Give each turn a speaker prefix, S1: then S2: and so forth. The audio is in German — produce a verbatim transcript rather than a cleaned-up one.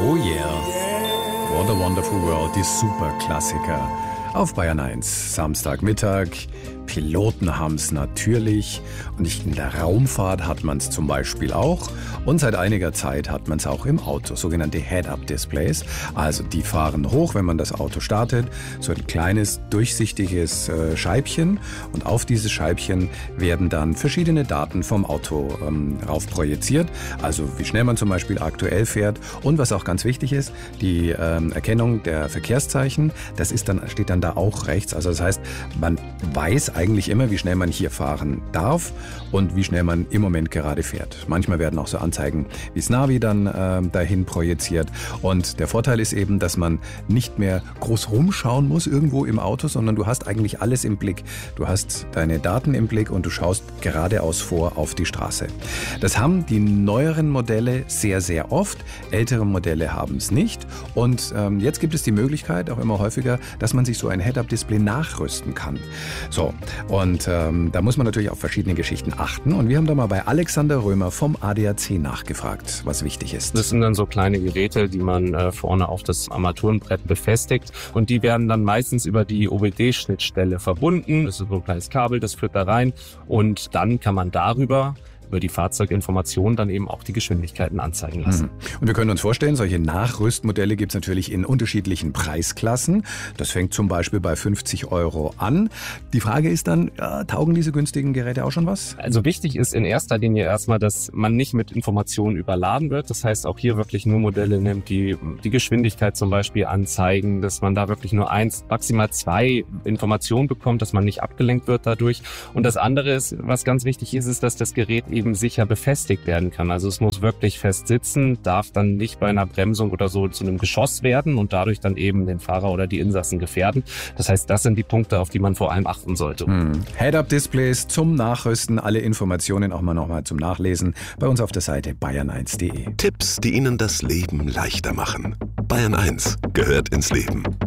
S1: Oh yeah. What a Wonderful World, die Superklassiker. Auf Bayern eins, Samstagmittag. Piloten haben es natürlich und in der Raumfahrt hat man es zum Beispiel auch und seit einiger Zeit hat man es auch im Auto, sogenannte Head-Up-Displays. Also die fahren hoch, wenn man das Auto startet, so ein kleines durchsichtiges äh, Scheibchen und auf dieses Scheibchen werden dann verschiedene Daten vom Auto ähm, rauf projiziert, also wie schnell man zum Beispiel aktuell fährt und was auch ganz wichtig ist, die ähm, Erkennung der Verkehrszeichen, das ist dann, steht dann da auch rechts, also das heißt, man weiß eigentlich immer, wie schnell man hier fahren darf und wie schnell man im Moment gerade fährt. Manchmal werden auch so Anzeigen wie das Navi dann äh, dahin projiziert. Und der Vorteil ist eben, dass man nicht mehr groß rumschauen muss irgendwo im Auto, sondern du hast eigentlich alles im Blick. Du hast deine Daten im Blick und du schaust geradeaus vor auf die Straße. Das haben die neueren Modelle sehr, sehr oft. Ältere Modelle haben es nicht. Und ähm, jetzt gibt es die Möglichkeit, auch immer häufiger, dass man sich so ein Head-Up-Display nachrüsten kann. So, und ähm, da muss man natürlich auf verschiedene Geschichten achten. Und wir haben da mal bei Alexander Römer vom A D A C nachgefragt, was wichtig ist.
S2: Das sind dann so kleine Geräte, die man äh, vorne auf das Armaturenbrett befestigt. Und die werden dann meistens über die O B D-Schnittstelle verbunden. Das ist so ein kleines Kabel, das führt da rein. Und dann kann man darüber über die Fahrzeuginformationen dann eben auch die Geschwindigkeiten anzeigen lassen.
S1: Und wir können uns vorstellen, solche Nachrüstmodelle gibt es natürlich in unterschiedlichen Preisklassen. Das fängt zum Beispiel bei fünfzig Euro an. Die Frage ist dann, ja, taugen diese günstigen Geräte auch schon was?
S2: Also wichtig ist in erster Linie erstmal, dass man nicht mit Informationen überladen wird. Das heißt, auch hier wirklich nur Modelle nimmt, die die Geschwindigkeit zum Beispiel anzeigen, dass man da wirklich nur eins, maximal zwei Informationen bekommt, dass man nicht abgelenkt wird dadurch. Und das andere ist, was ganz wichtig ist, ist, dass das Gerät eben sicher befestigt werden kann. Also es muss wirklich fest sitzen, darf dann nicht bei einer Bremsung oder so zu einem Geschoss werden und dadurch dann eben den Fahrer oder die Insassen gefährden. Das heißt, das sind die Punkte, auf die man vor allem achten sollte.
S1: Hm. Head-Up-Displays zum Nachrüsten, alle Informationen auch mal nochmal zum Nachlesen bei uns auf der Seite bayern eins punkt de.
S3: Tipps, die Ihnen das Leben leichter machen. Bayern eins gehört ins Leben.